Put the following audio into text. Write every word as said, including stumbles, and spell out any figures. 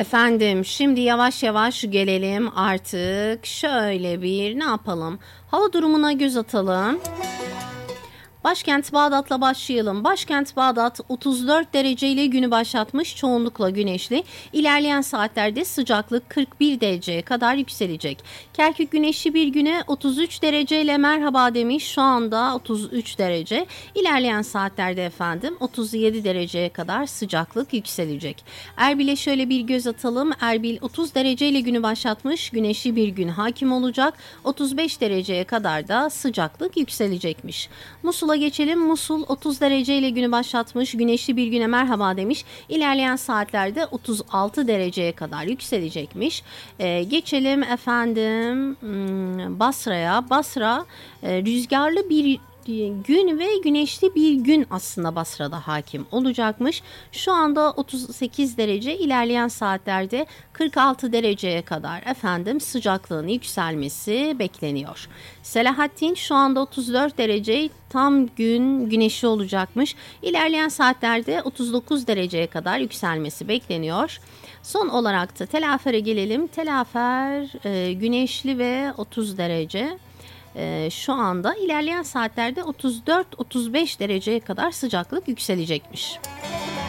Efendim, şimdi yavaş yavaş gelelim artık. Şöyle bir ne yapalım? Hava durumuna göz atalım. Başkent Bağdat'la başlayalım. Başkent Bağdat otuz dört dereceyle günü başlatmış, çoğunlukla güneşli. İlerleyen saatlerde sıcaklık kırk bir dereceye kadar yükselecek. Kerkük güneşli bir güne otuz üç dereceyle merhaba demiş. Şu anda otuz üç derece. İlerleyen saatlerde efendim otuz yedi dereceye kadar sıcaklık yükselecek. Erbil'e şöyle bir göz atalım. Erbil otuz dereceyle günü başlatmış, güneşli bir gün hakim olacak. otuz beş dereceye kadar da sıcaklık yükselecekmiş. Musul'a geçelim. Musul otuz dereceyle günü başlatmış, güneşli bir güne merhaba demiş. İlerleyen saatlerde otuz altı dereceye kadar yükselecekmiş. Ee, geçelim efendim hmm, Basra'ya. Basra e, rüzgarlı bir gün ve güneşli bir gün aslında Basra'da hakim olacakmış. Şu anda otuz sekiz derece, ilerleyen saatlerde kırk altı dereceye kadar efendim sıcaklığın yükselmesi bekleniyor. Selahattin şu anda otuz dört derece, tam gün güneşli olacakmış. İlerleyen saatlerde otuz dokuz dereceye kadar yükselmesi bekleniyor. Son olarak da Tel Afer'e gelelim. Tel Afer e, güneşli ve otuz derece. Ee, şu anda ilerleyen saatlerde otuz dört otuz beş dereceye kadar sıcaklık yükselecekmiş.